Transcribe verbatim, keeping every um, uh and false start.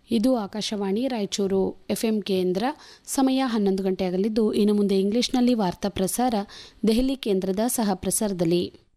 ಇದು ಆಕಾಶವಾಣಿ ರಾಯಚೂರು ಎಫ್ಎಂ ಕೇಂದ್ರ. ಸಮಯ ಹನ್ನೊಂದು ಗಂಟೆ ಆಗಲಿದ್ದು ಇನ್ನು ಮುಂದೆ ಇಂಗ್ಲಿಷ್ನಲ್ಲಿ ವಾರ್ತಾ ಪ್ರಸಾರ ದೆಹಲಿ ಕೇಂದ್ರದ ಸಹ ಪ್ರಸಾರದಲ್ಲಿ.